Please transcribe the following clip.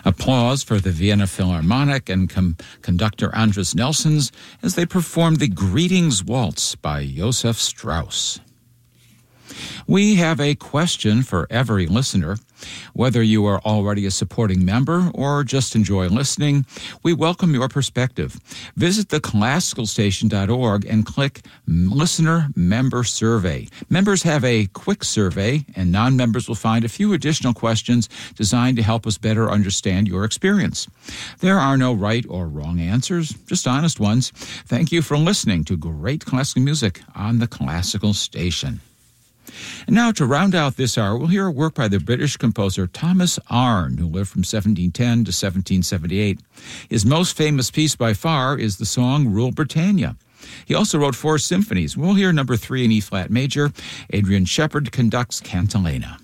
Applause for the Vienna Philharmonic and conductor Andras Nelsons as they performed the Greetings Waltz by Josef Strauss. We have a question for every listener. Whether you are already a supporting member or just enjoy listening, we welcome your perspective. Visit theclassicalstation.org and click Listener Member Survey. Members have a quick survey, and non-members will find a few additional questions designed to help us better understand your experience. There are no right or wrong answers, just honest ones. Thank you for listening to great classical music on the Classical Station. And now, to round out this hour, we'll hear a work by the British composer Thomas Arne, who lived from 1710 to 1778. His most famous piece by far is the song Rule Britannia. He also wrote 4 symphonies. We'll hear number 3 in E-flat major. Adrian Shepard conducts Cantilena.